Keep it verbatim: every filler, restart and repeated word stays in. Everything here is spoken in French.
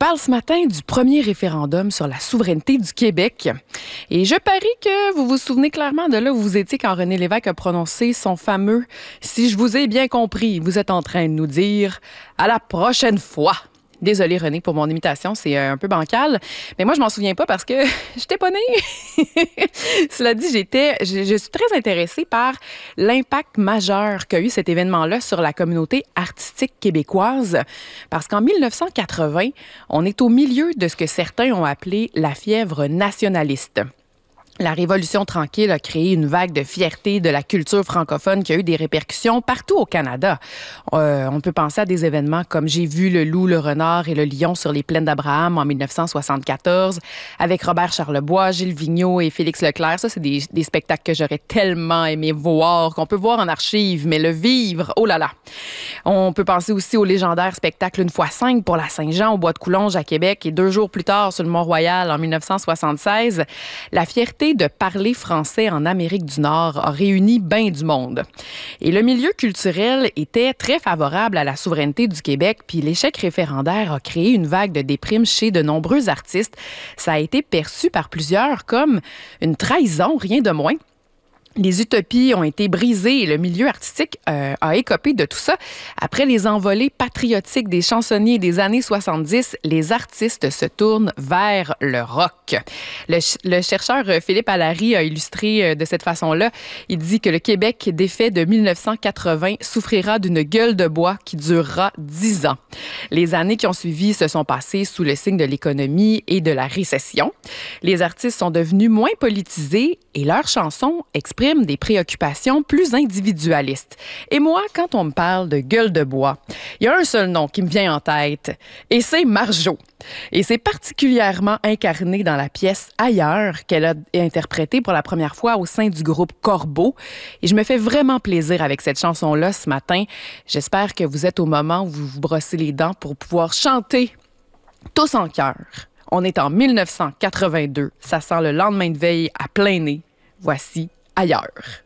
parle ce matin du premier référendum sur la souveraineté du Québec. Et je parie que vous vous souvenez clairement de là où vous étiez quand René Lévesque a prononcé son fameux « Si je vous ai bien compris, vous êtes en train de nous dire « à la prochaine fois ». Désolée, René, pour mon imitation, c'est un peu bancal. Mais moi, je m'en souviens pas parce que j'étais pas née. Cela dit, j'étais, je, je suis très intéressée par l'impact majeur qu'a eu cet événement-là sur la communauté artistique québécoise. Parce qu'en dix-neuf cent quatre-vingts, on est au milieu de ce que certains ont appelé la fièvre nationaliste. La Révolution tranquille a créé une vague de fierté de la culture francophone qui a eu des répercussions partout au Canada. Euh, on peut penser à des événements comme J'ai vu le loup, le renard et le lion sur les plaines d'Abraham en dix-neuf cent soixante-quatorze avec Robert Charlebois, Gilles Vigneault et Félix Leclerc. Ça, c'est des, des spectacles que j'aurais tellement aimé voir, qu'on peut voir en archives, mais le vivre, oh là là! On peut penser aussi au légendaire spectacle Une fois cinq pour la Saint-Jean au Bois de Coulonges à Québec et deux jours plus tard sur le Mont-Royal en dix-neuf cent soixante-seize. La fierté de parler français en Amérique du Nord a réuni bien du monde. Et le milieu culturel était très favorable à la souveraineté du Québec, puis l'échec référendaire a créé une vague de déprime chez de nombreux artistes. Ça a été perçu par plusieurs comme une trahison, rien de moins. Les utopies ont été brisées et le milieu artistique euh, a écopé de tout ça. Après les envolées patriotiques des chansonniers des années soixante-dix, les artistes se tournent vers le rock. Le, ch- le chercheur Philippe Allary a illustré de cette façon-là. Il dit que le Québec défait de dix-neuf cent quatre-vingts souffrira d'une gueule de bois qui durera dix ans. Les années qui ont suivi se sont passées sous le signe de l'économie et de la récession. Les artistes sont devenus moins politisés et leurs chansons expriment des préoccupations plus individualistes. Et moi, quand on me parle de gueule de bois, il y a un seul nom qui me vient en tête, et c'est Marjo. Et c'est particulièrement incarné dans la pièce Ailleurs qu'elle a interprétée pour la première fois au sein du groupe Corbeau. Et je me fais vraiment plaisir avec cette chanson-là ce matin. J'espère que vous êtes au moment où vous vous brossez les dents pour pouvoir chanter tous en chœur. On est en dix-neuf cent quatre-vingt-deux. Ça sent le lendemain de veille à plein nez. Voici Ailleurs.